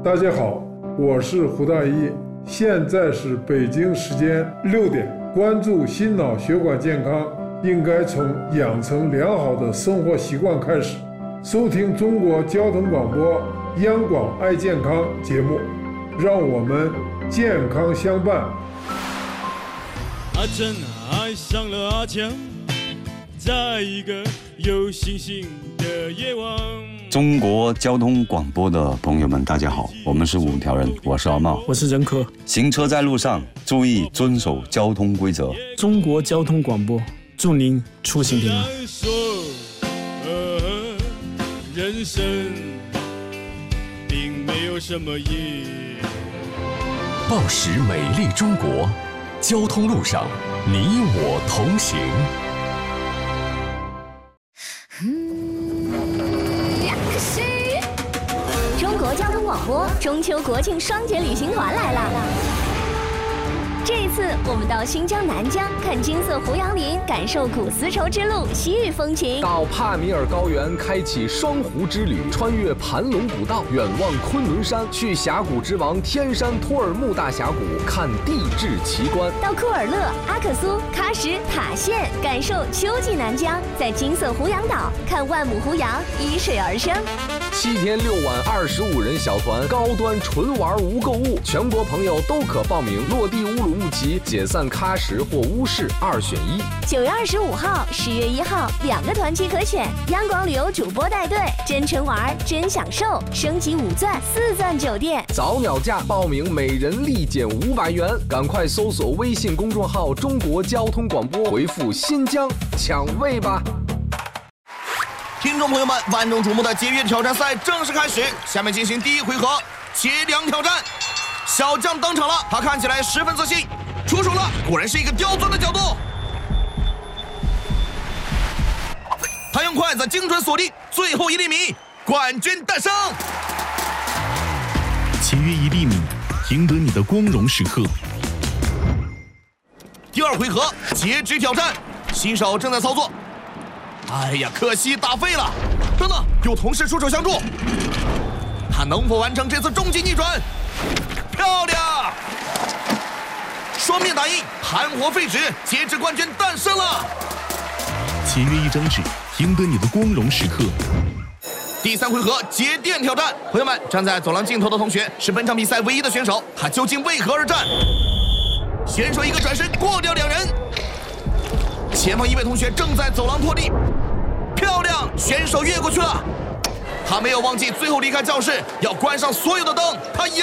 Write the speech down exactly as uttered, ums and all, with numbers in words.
大家好，我是胡大一，现在是北京时间六点。关注心脑血管健康，应该从养成良好的生活习惯开始。收听中国交通广播央广爱健康节目，让我们健康相伴。 阿珍爱上了阿强，在一个有星星的夜晚。 中国交通广播的朋友们，大家好，我们是五条人，我是阿茂， 我是任科。 行车在路上，注意遵守交通规则。 中国交通广播，祝您出行平安。 人生并没有什么意义。 报时美丽中国，交通路上，你我同行。 中国交通广播中秋国庆双节旅行团来了。这一次，我们到新疆南疆看金色胡杨林，感受古丝绸之路西域风情； 到帕米尔高原开启双湖之旅，穿越盘龙古道，远望昆仑山，去峡谷之王天山托尔木大峡谷看地质奇观； 到库尔勒、阿克苏、喀什、塔县，感受秋季南疆，在金色胡杨岛看万亩胡杨依水而生。 七天六晚二十五人小团，高端纯玩无购物，全国朋友都可报名，落地乌鲁木齐，解散喀什或乌市，二选一。 九月二十五号、十月一号两个团期可选，央广旅游主播带队，真纯玩真享受，升级五钻四钻酒店， 早鸟价报名每人立减五百元，赶快搜索微信公众号中国交通广播，回复新疆抢位吧。 听众朋友们，万众瞩目的节约挑战赛正式开始，下面进行第一回合节粮挑战。小将登场了，他看起来十分自信，出手了，果然是一个刁钻的角度。他用筷子精准锁定最后一粒米，冠军诞生。 节约一粒米，赢得你的光荣时刻。 第二回合截肢挑战，新手正在操作。哎呀，可惜打废了！等等，有同事出手相助，他能否完成这次终极逆转？漂亮！双面打印，盘活废纸，截肢冠军诞生了！ 节约一张纸，赢得你的光荣时刻。 第三回合节电挑战，朋友们，站在走廊尽头的同学是本场比赛唯一的选手，他究竟为何而战？选手一个转身过掉两人，前方一位同学正在走廊拖地，漂亮，选手越过去了。他没有忘记最后离开教室要关上所有的灯，他赢。